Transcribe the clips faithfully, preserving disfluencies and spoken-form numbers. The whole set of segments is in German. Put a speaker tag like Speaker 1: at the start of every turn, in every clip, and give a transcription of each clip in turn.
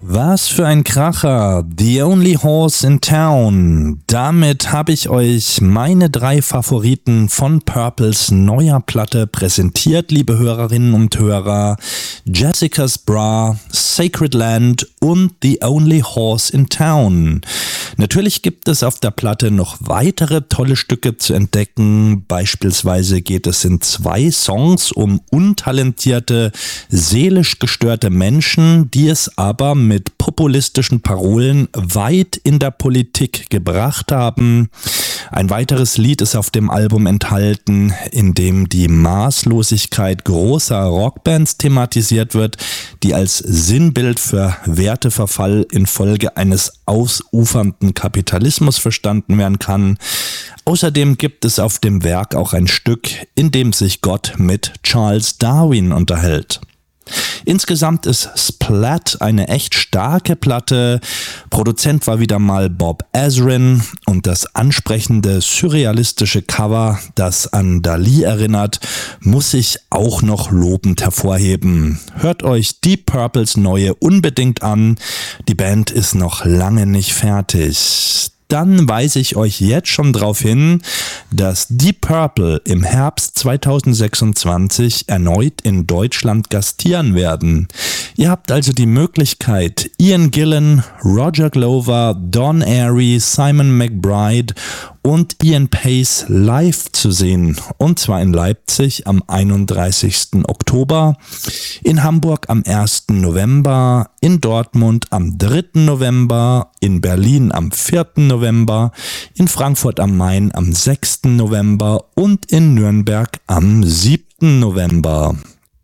Speaker 1: Was für ein Kracher, The Only Horse in Town. Damit habe ich euch meine drei Favoriten von Purples neuer Platte präsentiert, liebe Hörerinnen und Hörer. Jessica's Bra, Sacred Land und The Only Horse in Town. Natürlich gibt es auf der Platte noch weitere tolle Stücke zu entdecken. Beispielsweise geht es in zwei Songs um untalentierte, seelisch gestörte Menschen, die es aber mit populistischen Parolen weit in der Politik gebracht haben. Ein weiteres Lied ist auf dem Album enthalten, in dem die Maßlosigkeit großer Rockbands thematisiert wird, die als Sinnbild für Werteverfall infolge eines ausufernden Kapitalismus verstanden werden kann. Außerdem gibt es auf dem Werk auch ein Stück, in dem sich Gott mit Charles Darwin unterhält. Insgesamt ist Splat eine echt starke Platte. Produzent war wieder mal Bob Ezrin und das ansprechende surrealistische Cover, das an Dalí erinnert, muss ich auch noch lobend hervorheben. Hört euch Deep Purples neue unbedingt an. Die Band ist noch lange nicht fertig. Dann weise ich euch jetzt schon darauf hin, dass Deep Purple im Herbst zweitausendsechsundzwanzig erneut in Deutschland gastieren werden. Ihr habt also die Möglichkeit, Ian Gillan, Roger Glover, Don Airey, Simon McBride und Ian Pace live zu sehen. Und zwar in Leipzig am einunddreißigsten Oktober, in Hamburg am ersten November, in Dortmund am dritten November, in Berlin am vierten November, in Frankfurt am Main am sechsten November und in Nürnberg am siebten November.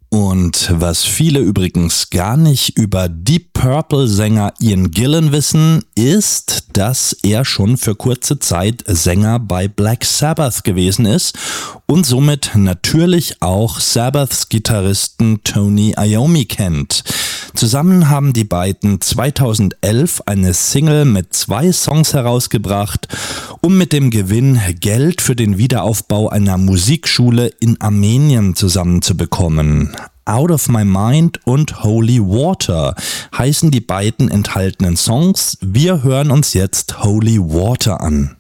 Speaker 1: Und was viele übrigens gar nicht über Deep Purple-Sänger Ian Gillan wissen, ist, dass er schon für kurze Zeit Sänger bei Black Sabbath gewesen ist und somit natürlich auch Sabbaths Gitarristen Tony Iommi kennt. Zusammen haben die beiden zweitausendelf eine Single mit zwei Songs herausgebracht, um mit dem Gewinn Geld für den Wiederaufbau einer Musikschule in Armenien zusammenzubekommen. Out of My Mind und Holy Water heißen die beiden enthaltenen Songs. Wir hören uns jetzt Holy Water an.